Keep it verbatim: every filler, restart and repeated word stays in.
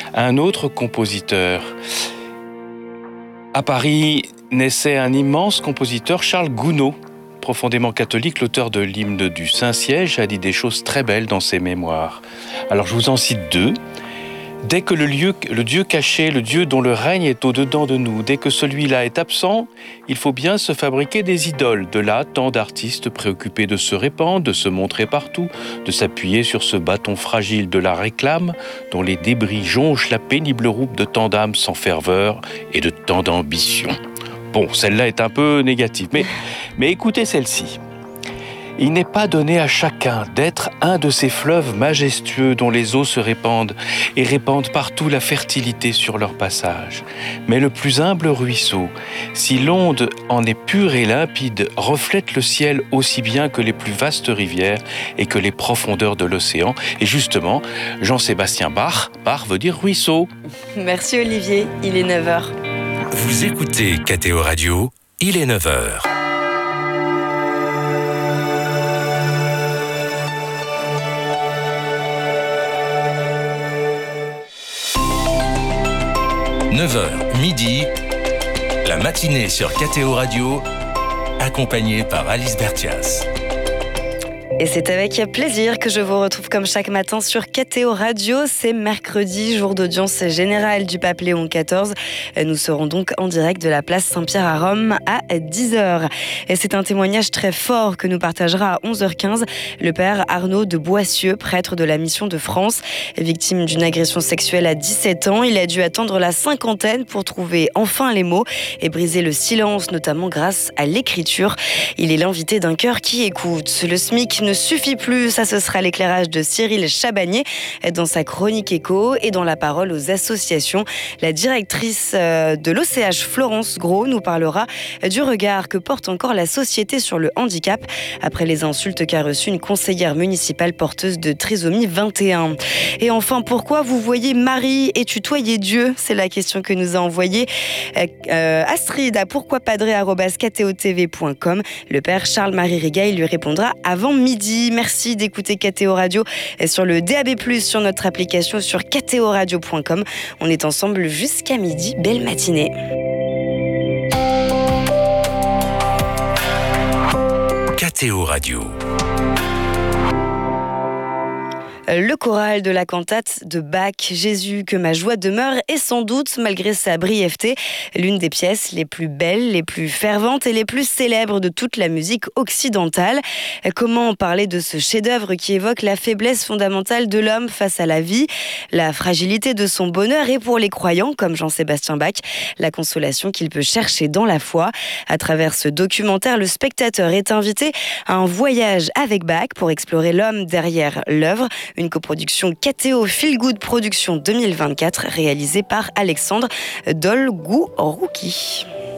un autre compositeur. À Paris naissait un immense compositeur, Charles Gounod. Profondément catholique, l'auteur de l'hymne du Saint-Siège a dit des choses très belles dans ses mémoires. Alors je vous en cite deux. Dès que le, lieu, le Dieu caché, le Dieu dont le règne est au-dedans de nous, dès que celui-là est absent, il faut bien se fabriquer des idoles. De là, tant d'artistes préoccupés de se répandre, de se montrer partout, de s'appuyer sur ce bâton fragile de la réclame, dont les débris jonchent la pénible route de tant d'âmes sans ferveur et de tant d'ambition. Bon, celle-là est un peu négative, mais, mais écoutez celle-ci. Il n'est pas donné à chacun d'être un de ces fleuves majestueux dont les eaux se répandent et répandent partout la fertilité sur leur passage. Mais le plus humble ruisseau, si l'onde en est pure et limpide, reflète le ciel aussi bien que les plus vastes rivières et que les profondeurs de l'océan. Et justement, Jean-Sébastien Bach, Bach veut dire ruisseau. Merci Olivier, il est neuf heures. Vous écoutez K T O Radio, il est neuf heures. neuf heures, midi, la matinée sur K T O Radio, accompagnée par Alice Bertias. Et c'est avec plaisir que je vous retrouve comme chaque matin sur K T O Radio. C'est mercredi, jour d'audience générale du pape Léon quatorze. Nous serons donc en direct de la place Saint-Pierre à Rome à dix heures. Et c'est un témoignage très fort que nous partagera à onze heures quinze le père Arnaud de Boissieu, prêtre de la Mission de France. Victime d'une agression sexuelle à dix-sept ans, il a dû attendre la cinquantaine pour trouver enfin les mots et briser le silence, notamment grâce à l'écriture. Il est l'invité d'un cœur qui écoute. Le SMIC ne suffit plus, ça ce sera l'éclairage de Cyril Chabagnier dans sa chronique écho et dans la parole aux associations. La directrice de l'O C H, Florence Gros, nous parlera du regard que porte encore la société sur le handicap après les insultes qu'a reçues une conseillère municipale porteuse de trisomie vingt et un. Et enfin, pourquoi vous voyez Marie et tutoyer Dieu ? C'est la question que nous a envoyée euh, Astrid à pourquoipadré arobase k t o t v point com. Le père Charles-Marie Rigail lui répondra avant midi. Merci d'écouter K T O Radio sur le D A B plus, sur notre application sur k t o radio point com. On est ensemble jusqu'à midi. Belle matinée. K T O Radio. Le choral de la cantate de Bach, Jésus, que ma joie demeure, est sans doute, malgré sa brièveté, l'une des pièces les plus belles, les plus ferventes et les plus célèbres de toute la musique occidentale. Comment parler de ce chef-d'œuvre qui évoque la faiblesse fondamentale de l'homme face à la vie, la fragilité de son bonheur et pour les croyants, comme Jean-Sébastien Bach, la consolation qu'il peut chercher dans la foi. À travers ce documentaire, le spectateur est invité à un voyage avec Bach pour explorer l'homme derrière l'œuvre. Une coproduction K T O Feel Good Production deux mille vingt-quatre réalisée par Alexandre Dolgourouki.